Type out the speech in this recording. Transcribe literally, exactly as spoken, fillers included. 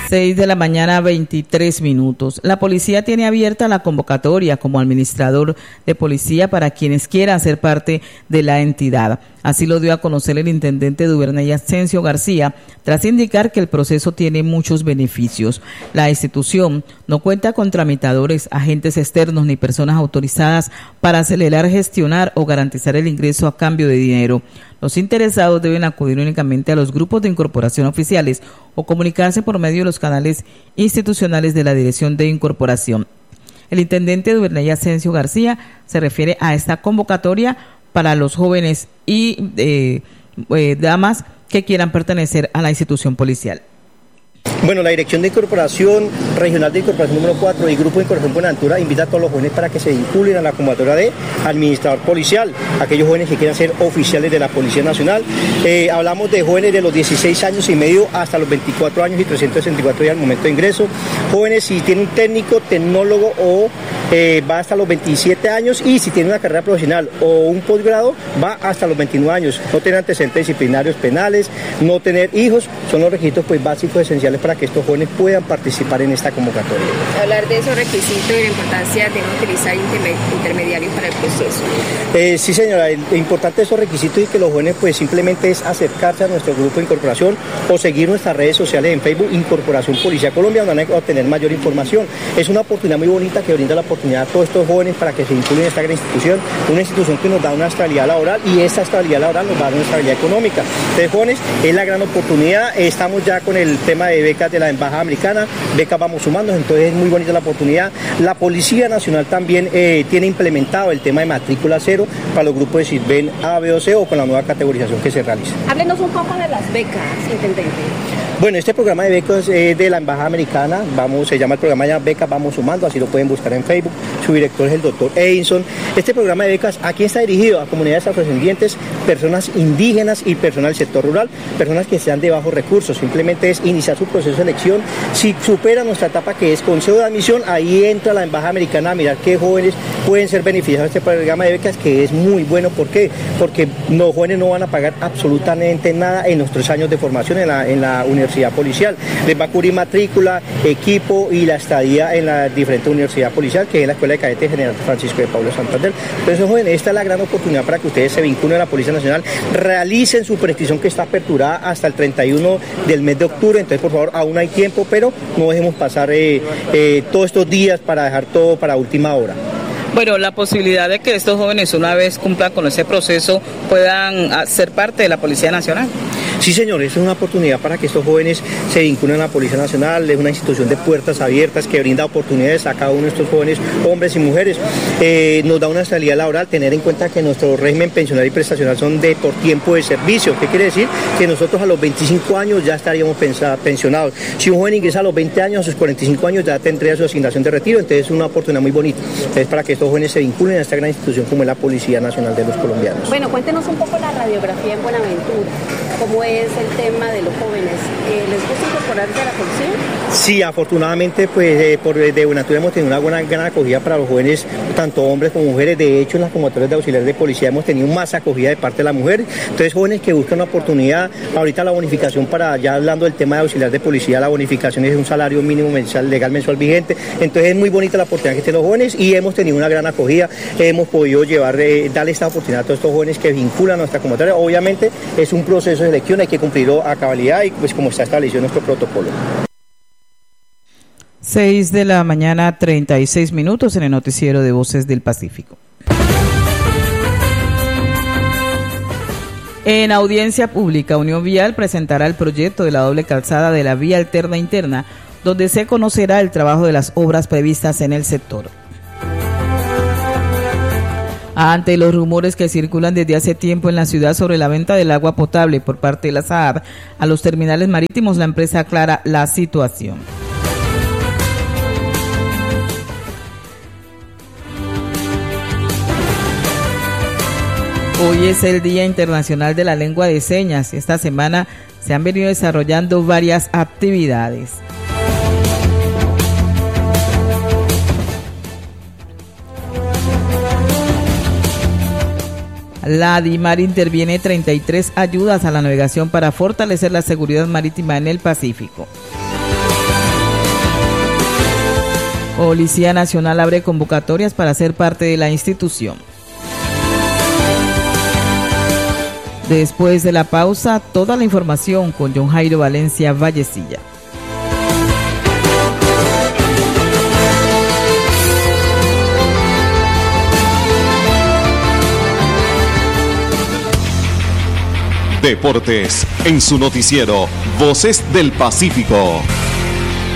seis de la mañana, veintitrés minutos. La policía tiene abierta la convocatoria como administrador de policía para quienes quieran ser parte de la entidad. Así lo dio a conocer el intendente Duvernay Asensio García, tras indicar que el proceso tiene muchos beneficios. La institución no cuenta con tramitadores, agentes externos ni personas autorizadas para acelerar, gestionar o garantizar el ingreso a cambio de dinero. Los interesados deben acudir únicamente a los grupos de incorporación oficiales o comunicarse por medio de los canales institucionales de la Dirección de Incorporación. El intendente Duvernay Asensio García se refiere a esta convocatoria para los jóvenes y eh, eh, damas que quieran pertenecer a la institución policial. Bueno, la Dirección de Incorporación Regional de Incorporación número cuatro y Grupo de Incorporación Buenaventura invita a todos los jóvenes para que se vinculen a la convocatoria de administrador policial, aquellos jóvenes que quieran ser oficiales de la Policía Nacional. Eh, hablamos de jóvenes de los dieciséis años y medio hasta los veinticuatro años y trescientos sesenta y cuatro días al momento de ingreso. Jóvenes si tienen un técnico, tecnólogo o eh, va hasta los veintisiete años, y si tienen una carrera profesional o un posgrado va hasta los veintinueve años. No tener antecedentes disciplinarios penales, no tener hijos, son los requisitos pues básicos esenciales para que estos jóvenes puedan participar en esta convocatoria. Hablar de esos requisitos y la importancia de no utilizar intermediarios para el proceso. Eh, sí, señora, lo importante de esos requisitos es que los jóvenes pues simplemente es acercarse a nuestro grupo de incorporación o seguir nuestras redes sociales en Facebook, Incorporación Policía Colombia, donde van a obtener mayor información. Es una oportunidad muy bonita que brinda la oportunidad a todos estos jóvenes para que se vinculen a esta gran institución, una institución que nos da una estabilidad laboral, y esa estabilidad laboral nos va a dar una estabilidad económica. Entonces, jóvenes, es la gran oportunidad. Estamos ya con el tema de becas de la Embajada Americana, becas vamos sumando, entonces es muy bonita la oportunidad. La Policía Nacional también eh, tiene implementado el tema de matrícula cero para los grupos de SISBEN A, B o C o con la nueva categorización que se realiza. Háblenos un poco de las becas, intendente. Bueno, este programa de becas es de la Embajada Americana, vamos, se llama el programa ya Becas Vamos Sumando, así lo pueden buscar en Facebook. Su director es el doctor Edinson. Este programa de becas, ¿a quién está dirigido? A comunidades afrodescendientes, personas indígenas y personas del sector rural, personas que sean de bajos recursos. Simplemente es iniciar su proceso de selección. Si supera nuestra etapa, que es consejo de admisión, ahí entra la Embajada Americana a mirar qué jóvenes pueden ser beneficiados de este programa de becas, que es muy bueno. ¿Por qué? Porque los jóvenes no van a pagar absolutamente nada en nuestros años de formación en la, en la universidad policial. Les va a cubrir matrícula, equipo y la estadía en la diferente universidad policial, que es la Escuela de Cadetes General Francisco de Pablo Santander. Entonces, jóvenes, esta es la gran oportunidad para que ustedes se vinculen a la Policía Nacional, realicen su prescripción, que está aperturada hasta el treinta y uno del mes de octubre. Entonces, por favor, aún hay tiempo, pero no dejemos pasar eh, eh, todos estos días para dejar todo para última hora. Bueno, la posibilidad de que estos jóvenes, una vez cumplan con ese proceso, puedan ser parte de la Policía Nacional. Sí, señor, es una oportunidad para que estos jóvenes se vinculen a la Policía Nacional. Es una institución de puertas abiertas que brinda oportunidades a cada uno de estos jóvenes, hombres y mujeres. Eh, nos da una estabilidad laboral, tener en cuenta que nuestro régimen pensional y prestacional son de por tiempo de servicio. ¿Qué quiere decir? Que nosotros a los veinticinco años ya estaríamos pensionados. Si un joven ingresa a los veinte años, a sus cuarenta y cinco años ya tendría su asignación de retiro. Entonces es una oportunidad muy bonita. Entonces, para que estos jóvenes se vinculen a esta gran institución como es la Policía Nacional de los colombianos. Bueno, cuéntenos un poco la radiografía en Buenaventura. ¿Cómo es el tema de los jóvenes? Eh, ¿Les gusta incorporarse a la policía? Sí, afortunadamente, pues eh, por de Buenaventura hemos tenido una buena gran acogida para los jóvenes, tanto hombres como mujeres. De hecho, en las convocatorias de auxiliares de policía hemos tenido más acogida de parte de las mujeres. Entonces, jóvenes que buscan una oportunidad. Ahorita la bonificación, para ya hablando del tema de auxiliar de policía, la bonificación es un salario mínimo mensual, legal mensual vigente. Entonces, es muy bonita la oportunidad que tienen los jóvenes y hemos tenido una gran acogida. Hemos podido llevar, eh, darle esta oportunidad a todos estos jóvenes que vinculan a nuestra convocatoria. Obviamente, es un proceso de selección, hay que cumplirlo a cabalidad y pues como está establecido nuestro protocolo. seis de la mañana, treinta y seis minutos en el noticiero de Voces del Pacífico. En audiencia pública, Unión Vial presentará el proyecto de la doble calzada de la vía alterna interna, donde se conocerá el trabajo de las obras previstas en el sector. Ante los rumores que circulan desde hace tiempo en la ciudad sobre la venta del agua potable por parte de la S A A D a los terminales marítimos, la empresa aclara la situación. Hoy es el Día Internacional de la Lengua de Señas. Esta semana se han venido desarrollando varias actividades. La DIMAR interviene treinta y tres ayudas a la navegación para fortalecer la seguridad marítima en el Pacífico. Policía Nacional abre convocatorias para ser parte de la institución. Después de la pausa, toda la información con John Jairo Valencia Vallecilla. Deportes en su noticiero Voces del Pacífico.